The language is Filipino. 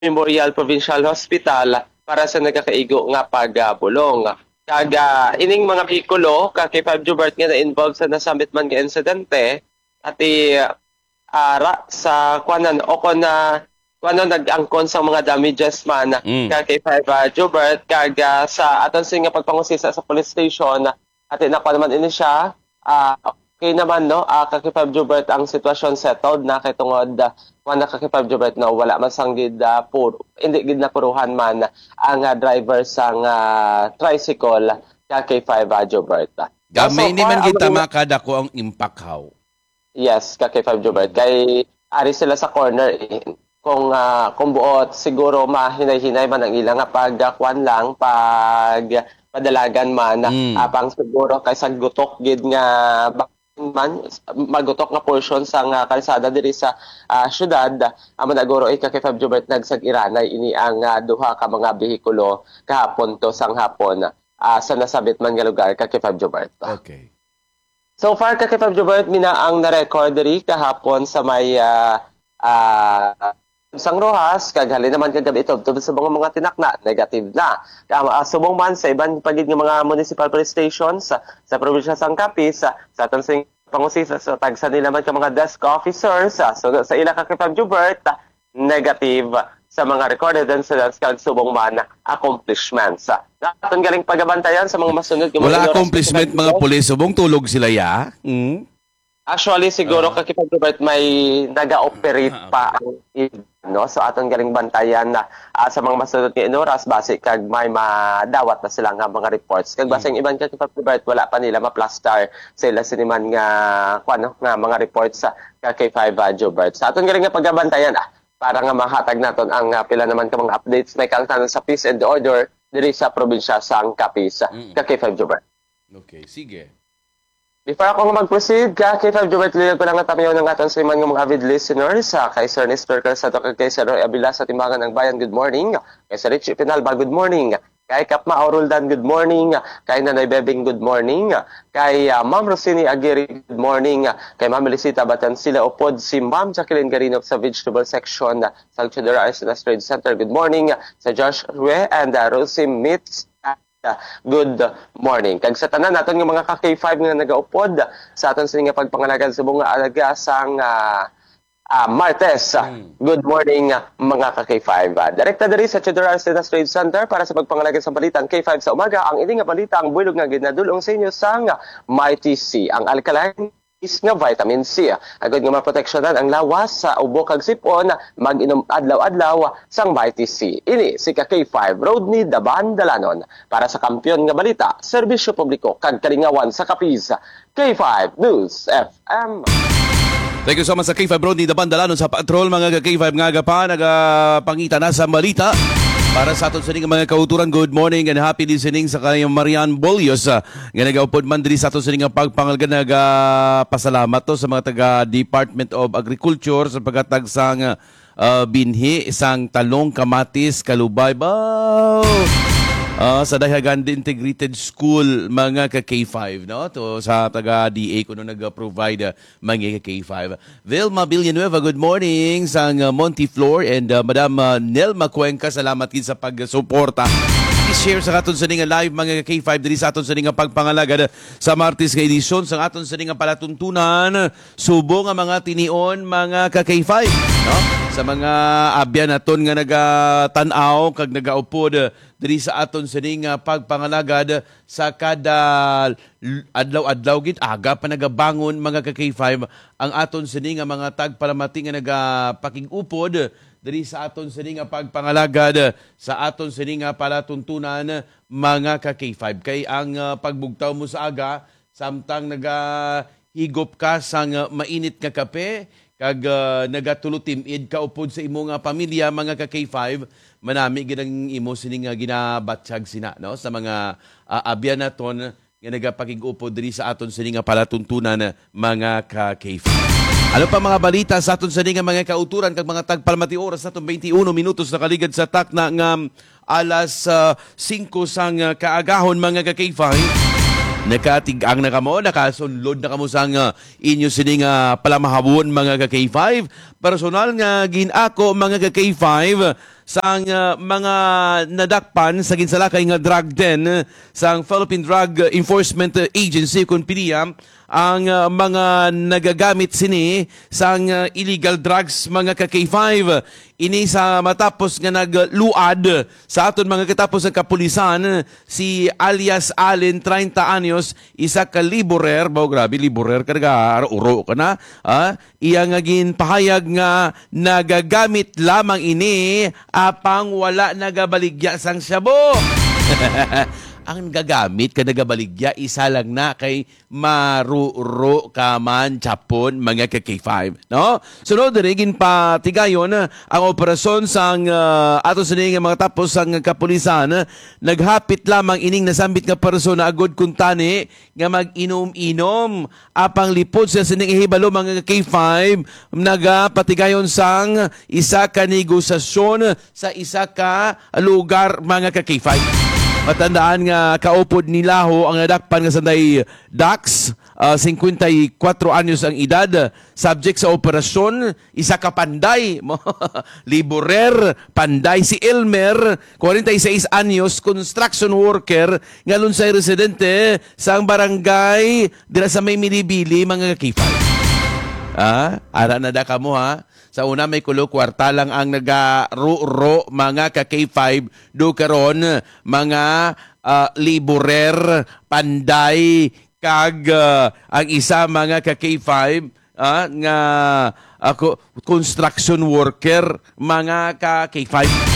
Memorial Provincial Hospital para sa nagakaigo nga pagbulong. Kaga ining mga bikulo ka kay 5 Jubert nga na involved sa nasambit man nga insidente at ara sa kuanan o kon na kuano nag-angkon sa mga damages man ka kay 5 Jubert kaga sa aton nga pagpangusisa sa police station at nakuha naman ini siya okay naman no kay 5 Jubert ang sitwasyon settled na kay tungod kuana kay 5 Jubert no wala man sang gid hindi gid na puruhan man ang driver sang tricycle kay 5 Jubert. Gamay ni man kita makada ko ang impact how. Yes, kay 5 Jubert kay ari sila sa corner kung buot siguro mahinay-hinay man ang ilang pagkuan lang pag padalagan man apang siguro kay sa gutok gid nga man magutok nga portion sa nga kalsada diri sa syudad amo naguro kay 5 Jubert nagsag-iranay ini ang duha ka mga behikulo kahapon to sang hapon sa nasabit man nga lugar kay 5 Jubert. Okay. So far kay 5 Jubert mina ang na-record diri kahapon sa may Sang Rojas, kaghali naman kagabi ito sa mga tinakna, negative na. Subong man sa ibang pagid ng mga municipal police stations sa probinsya sang Capiz, sa aton sing pangusisa sa tagsa nila man ka mga desk officers, so sa ila ka 5 Jubert, negative sa mga recorded incidents kag subong man accomplishments. Aton galing pagabantayan sa mga masunod wala accomplishment mga pulis, subong tulog sila ya. Actually siguro kay 5 Jubert may naga-operate pa ang no so aton galing bantayan na sa mga masunod nga oras base kag may madawat na sila nga mga reports kag base ang iban kay 5 Jubert wala pa nila ma-plaster sila siniman nga kuno nga mga reports sa kay 5 Jubert sa aton galing nga pagabantayan para nga mahatag naton ang pila naman ka mga updates may kangtanon sa peace and order diri sa probinsya sang Capiz kay 5 Jubert. Okay, sige. Before ako mag-proceed, kay 5 Jubert, lilag ko lang natamiyaw ng aton sa iman ng mga avid listeners. Kay Sir Nestor Calzado, kay Sir Roy Abila sa Timbangan ng Bayan, good morning. Kay Sir Richie Pinalba, good morning. Kay Kapma Auruldan, good morning. Kay Nanay Bebing, good morning. Kay Ma'am Rosini Aguirre, good morning. Kay Ma'am Elisita Batansila Opod, si Ma'am Jacqueline Garinov sa vegetable section sa Chudera Arsenal Trade Center, good morning. Sa Josh Rue and Rosie Mitz, good morning. Kag sa tanan naton nga mga ka-K5 nga nagaupod sa aton sa nga pagpangalagan sa bunga alaga sang Martes. Good morning mga ka-K5. Direkta diri sa Chedora Arsenal Trade Center para sa pagpangalaga sa balitang K5 sa umaga. Ang ini nga balita ang buylog nga ginadulong sa inyo sang Mighty C. Ang alkaline is nga vitamin C. Agad nga maproteksyonan ang lawas sa ubo kag sipon, mag-inom adlaw-adlaw sang Mighty C. Ini si K5 Rodney Daban Dalanon para sa kampiyon nga balita, serbisyo publiko kag kalingawan sa Capiz. K5 News FM. Thank you so much sa K5 Rodney Daban Dalanon sa patrol mga K5 nga pa nagapangita na sa balita. Para sa aton sa mga kauturan, good morning and happy listening sa kanyang Marian Bolios. Nga nag-upod man din sa aton sa mga pagpangalga nagpasalamat to sa mga taga-Department of Agriculture sa pagkatag sang binhi, isang talong, kamatis, kalubay. Sa Dahaganda Integrated School, mga ka-K5, no? To, sa taga-DA ko nag-provide mga ka-K5. Vilma Villanueva, good morning. Sang Montiflor and Madam Nelma Cuenca, salamat din sa pag-suporta. I-share sa aton sa nga live mga K5 diri sa aton sa nga pagpangalagad sa Martes nga edisyon sa aton sa nga palatuntunan subo nga mga tinion mga ka-K5, no? Sa mga abyan naton nga nagatanaw kag nagaupod diri sa aton sa nga pagpangalagad sa kada adlaw-adlaw gid aga pa nagabangon mga ka-K5 ang aton sa nga mga tagpalamati nga nagapakig-upod diri sa aton sa nga pagpangalagad sa aton sa nga palatuntunan mga ka-K5 kay ang pagbugtaw mo sa aga samtang nagahigop ka sang mainit nga kape kag nagatulutimid ka upod sa imo nga pamilya mga ka-K5 manami gid ang imo sini nga ginabatsyag sina no sa mga abyan naton nga nagapakig-upod diri sa aton sa nga palatuntunan mga ka-K5. Ano pa mga balita sa aton sa nga mga kauturan kag mga tagpalmati oras natong 21 minutos na kaligad sa takna nga alas 5 sang kaagahon mga ka-K5. Nakatigang na kamo, nakasunlod na kamo sang inyo sining palamahabon mga ka-K5. Personal nga ginako mga ka-K5 sang mga nadakpan sa ginsalakay nga drug den sang Philippine Drug Enforcement Agency kun PDEA ang mga nagagamit sini sang illegal drugs mga ka K5 ini sa matapos nga nagluad sa aton mga katapos ng kapulisan si alias Allen 30 anyos isa ka liborer grabe liborer ka uro ka na iya nga ginpahayag nga nagagamit lamang ini apang wala nagabaligya sang syabo. Ang gagamit ka nagabaligya, isa lang na kay maruro ka man chapon mga ka-K5. No? Sunod rin patigayon ang operasyon sang ato sa mga tapos ang kapulisan naghapit lamang ining nasambit nga persona agod kuntani nga mag-inom-inom apang lipod sa sining ihibalo mga K5 nagapatigayon sang isa ka negosasyon sa isa ka lugar mga ka-K5. Matandaan nga kaupod ni Laho ang nadakpan nga sanday Dax, 54 anyos ang edad, subject sa operasyon, isa ka panday, liborer, panday si Elmer, 46 anyos, construction worker, nga lunsay residente sa barangay dira sa may Milibili, mga kakifay. Ara na da ka mo ha. Sa una may kulo kwarta lang ang nagaro mga ka K5 do karon mga liborer panday kag ang isa mga ka K5 nga ako construction worker mga ka K5.